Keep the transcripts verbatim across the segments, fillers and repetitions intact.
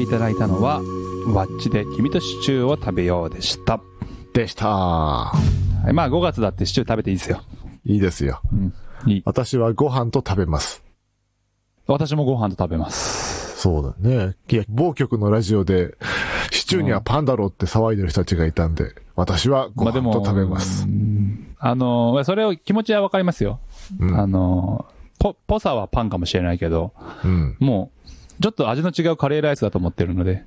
いただいたのはワッチで君とシチューを食べようでしたでした。 はい、まあごがつだってシチュー食べていいですよ。 いいですよ、うん、いい。私はご飯と食べます。 私もご飯と食べます。 そうだね。いや、某局のラジオでシチューにはパンだろうって騒いでる人たちがいたんで、私はご飯と食べます。 まあ、あのそれを気持ちはわかりますよ、うん、あのポポサはパンかもしれないけど、うん、もうちょっと味の違うカレーライスだと思ってるので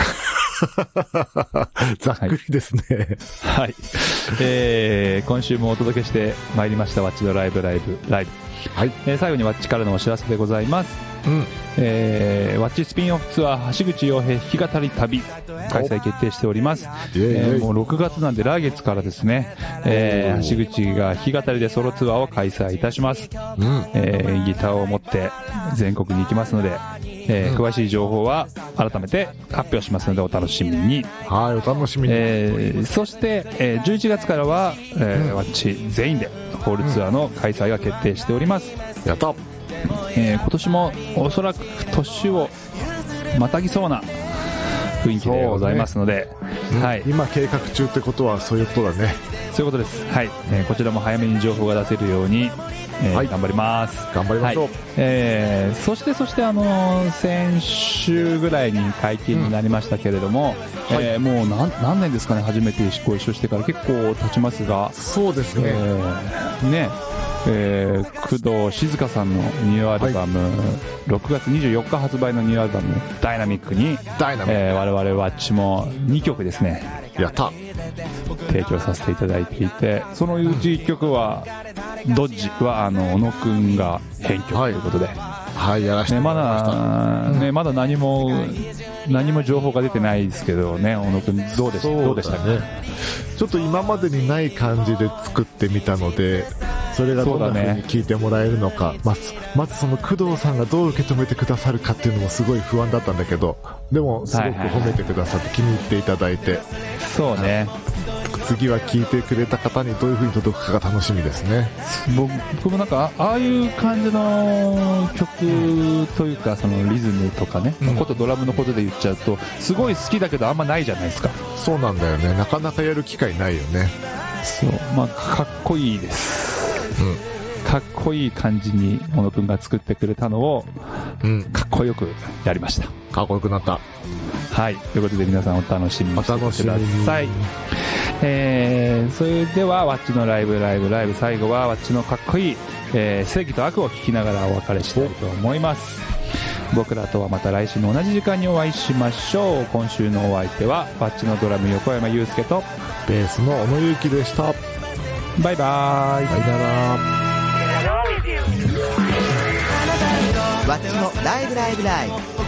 ざっくりですね。 はい、はい、えー、今週もお届けしてまいりましたワッチのライブライブライブ、はい、えー、最後にワッチからのお知らせでございます。うん、えー、ワッチスピンオフツアー橋口洋平弾き語り旅開催決定しております。えー、もうろくがつなんで来月からですね、えー、橋口が弾き語りでソロツアーを開催いたします。うん、えー、ギターを持って全国に行きますので、えー、詳しい情報は改めて発表しますのでお楽しみに。 はい、お楽しみに。 えー、そして、えー、じゅういちがつからは、えーうん、ワッチ全員でホールツアーの開催が決定しております。 うん、やった。 えー、今年もおそらく年をまたぎそうな雰囲気でございますので、 ね、はい、今計画中ってことはそういうことだね。 そういうことです。はい、えー、こちらも早めに情報が出せるように、えーはい、頑張ります。 頑張りましょう。はい、 えー、そしてそしてあのー、先週ぐらいに解禁になりましたけれども、うん、えーはい、もう 何, 何年ですかね、初めてご一緒してから結構経ちますが。 そうですね、 えー、ねえー、工藤静香さんのニューアルバム、はい、ろくがつにじゅうよっか発売のニューアルバムダイナミックにダイナミック、 えー、我々ワッチもにきょくですね、 やった提供させていただいていて、そのうちいっきょくは、うん、ドッジはあの小野くんが編曲ということで、はい、 はい、やらせてもらいました。 ね、まだ、ね、まだ何も何も情報が出てないですけどね、小野くんどうでした、ね、どうでしたか。 ちょっと今までにない感じで作ってみたので、それがどんな風に聞いてもらえるのか、まず、まずその工藤さんがどう受け止めてくださるかっていうのもすごい不安だったんだけど、でもすごく褒めてくださって気に入っていただいて、 そうね、 次は聴いてくれた方にどういう風に届くかが楽しみですね。 僕もなんかああいう感じの曲というか、そのリズムとかね、うん、ことドラムのことで言っちゃうとすごい好きだけどあんまないじゃないですか。 そうなんだよね、なかなかやる機会ないよね。 そう、まあかっこいいです。うん、かっこいい感じに小野くんが作ってくれたのを、うん、かっこよくやりました。 かっこよくなった。 はい、ということで皆さんお楽しみにしてください。えー、それではワッチのライブライブライブ、最後はワッチのかっこいい、えー、正義と悪を聞きながらお別れしたいと思います。僕らとはまた来週の同じ時間にお会いしましょう。今週のお相手はワッチのドラム横山裕介とベースの小野裕樹でした。 バイバーイ。 バイバーイ。 ワッチのライブライブライブ。